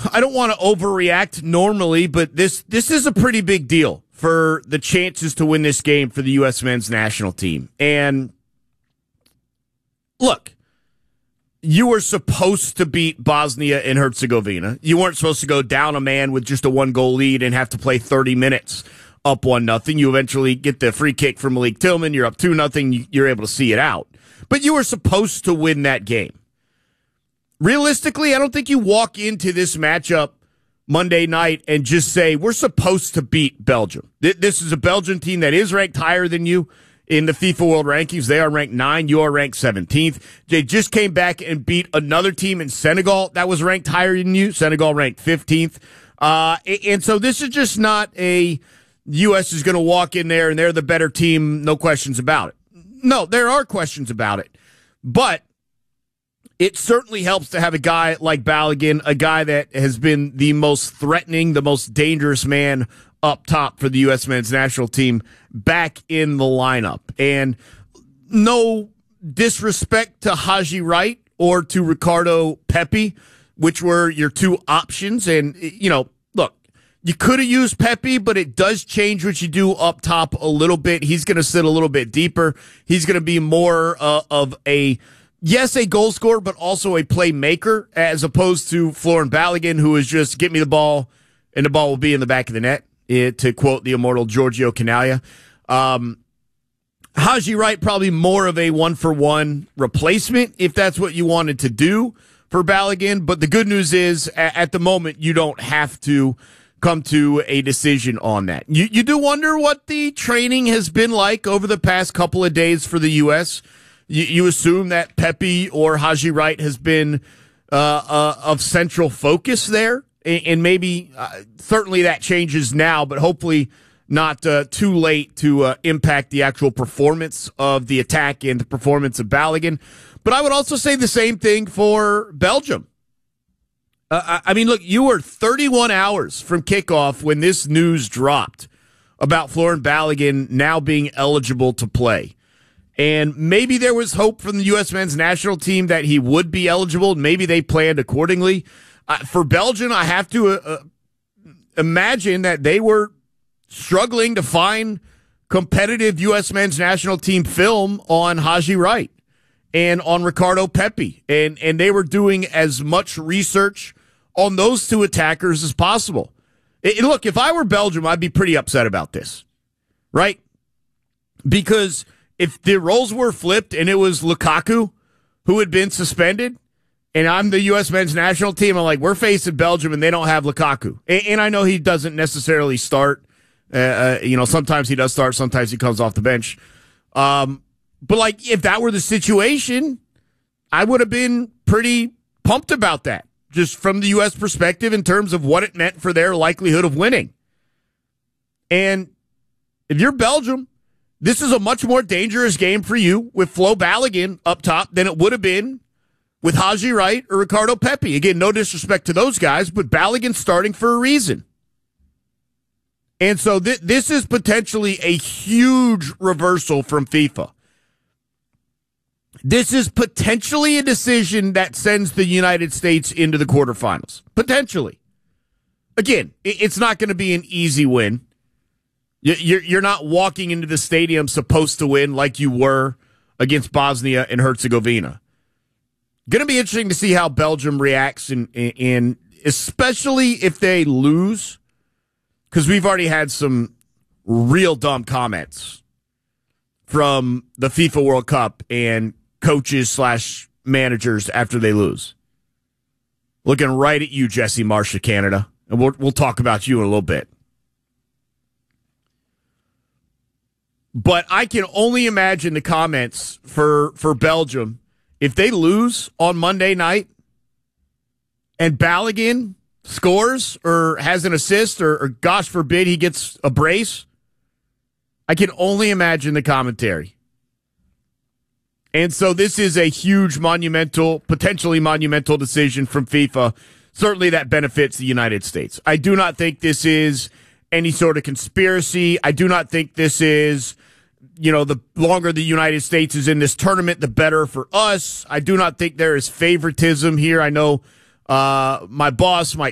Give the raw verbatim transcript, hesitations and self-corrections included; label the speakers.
Speaker 1: I don't want to overreact normally, but this this is a pretty big deal for the chances to win this game for the U S men's national team. And look, you were supposed to beat Bosnia and Herzegovina. You weren't supposed to go down a man with just a one-goal lead and have to play thirty minutes up one nothing. You eventually get the free kick from Malik Tillman. You're up two nothing. You're able to see it out. But you were supposed to win that game. Realistically, I don't think you walk into this matchup Monday night and just say, we're supposed to beat Belgium. This is a Belgian team that is ranked higher than you in the FIFA World Rankings. They are ranked nine. You are ranked seventeenth. They just came back and beat another team in Senegal that was ranked higher than you. Senegal ranked fifteenth. Uh, and so this is just not a U S is going to walk in there and they're the better team, no questions about it. No, there are questions about it. But it certainly helps to have a guy like Balogun, a guy that has been the most threatening, the most dangerous man up top for the U S men's national team, back in the lineup. And no disrespect to Haji Wright or to Ricardo Pepi, which were your two options. And, you know, look, you could have used Pepi, but it does change what you do up top a little bit. He's going to sit a little bit deeper. He's going to be more uh, of a, yes, a goal scorer, but also a playmaker, as opposed to Florin Balogun, who is just, get me the ball, and the ball will be in the back of the net, it, to quote the immortal Giorgio Canaglia. Um, Haji Wright, probably more of a one-for-one replacement, if that's what you wanted to do for Balogun. But the good news is, at, at the moment, you don't have to come to a decision on that. You, you do wonder what the training has been like over the past couple of days for the U S. You, you assume that Pepi or Haji Wright has been uh, uh, of central focus there, and, and maybe uh, certainly that changes now, but hopefully not uh, too late to uh, impact the actual performance of the attack and the performance of Balogun. But I would also say the same thing for Belgium. Uh, I mean, look, you were thirty-one hours from kickoff when this news dropped about Florin Balogun now being eligible to play. And maybe there was hope from the U S men's national team that he would be eligible. Maybe they planned accordingly. Uh, for Belgium, I have to uh, imagine that they were struggling to find competitive U S men's national team film on Haji Wright and on Ricardo Pepi. And, and they were doing as much research on those two attackers as possible. It, look, if I were Belgium, I'd be pretty upset about this, right? Because if the roles were flipped and it was Lukaku who had been suspended, and I'm the U S men's national team, I'm like, we're facing Belgium and they don't have Lukaku. And, and I know he doesn't necessarily start. Uh, uh, you know, sometimes he does start, sometimes he comes off the bench. Um, but, like, if that were the situation, I would have been pretty pumped about that, just from the U S perspective in terms of what it meant for their likelihood of winning. And if you're Belgium, this is a much more dangerous game for you with Flo Balogun up top than it would have been with Haji Wright or Ricardo Pepi. Again, no disrespect to those guys, but Balogun's starting for a reason. And so th- this is potentially a huge reversal from FIFA. This is potentially a decision that sends the United States into the quarterfinals. Potentially. Again, it's not going to be an easy win. You're not walking into the stadium supposed to win like you were against Bosnia and Herzegovina. Going to be interesting to see how Belgium reacts, and in, especially if they lose, because we've already had some real dumb comments from the FIFA World Cup and coaches slash managers after they lose. Looking right at you, Jesse Marsh of Canada, and we'll we'll talk about you in a little bit. But I can only imagine the comments for, for Belgium if they lose on Monday night and Balogun scores or has an assist or, or, gosh forbid, he gets a brace. I can only imagine the commentary. And so this is a huge, monumental, potentially monumental decision from FIFA. Certainly that benefits the United States. I do not think this is any sort of conspiracy. I do not think this is, you know, the longer the United States is in this tournament, the better for us. I do not think there is favoritism here. I know uh, my boss, Mike